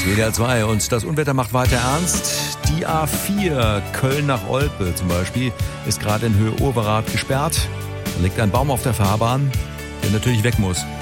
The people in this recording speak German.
WDR 2 und das Unwetter macht weiter ernst. Die A4 Köln nach Olpe zum Beispiel ist gerade in Höhe Overath gesperrt. Da liegt ein Baum auf der Fahrbahn, der natürlich weg muss.